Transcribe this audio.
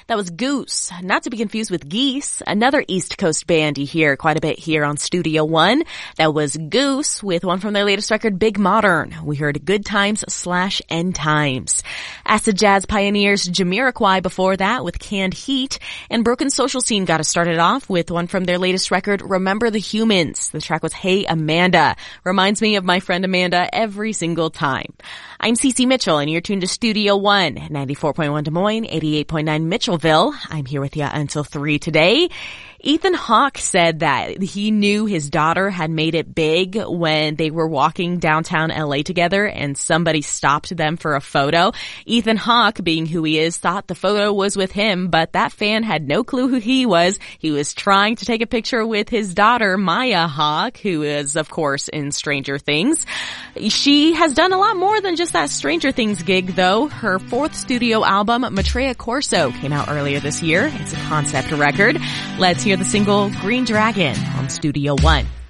That was Goose, not to be confused with Geese, another East Coast band you hear quite a bit here on Studio One. That was Goose with one from their latest record, Big Modern. We heard Good Times/End Times. Acid Jazz pioneers Jamiroquai before that with Canned Heat, and Broken Social Scene got us started off with one from their latest record, Remember the Humans. The track was Hey Amanda. Reminds me of my friend Amanda every single time. I'm Cece Mitchell, and you're tuned to Studio One, 94.1 Des Moines, 88.9 Mitchellville. I'm here with you until 3 today. Ethan Hawke said that he knew his daughter had made it big when they were walking downtown LA together and somebody stopped them for a photo. Ethan Hawke, being who he is, thought the photo was with him, but that fan had no clue who he was. He was trying to take a picture with his daughter, Maya Hawke, who is, of course, in Stranger Things. She has done a lot more than just that Stranger Things gig, though. Her fourth studio album, Maitreya Corso, came out earlier this year. It's a concept record. Let's hear the single Green Dragon on Studio One.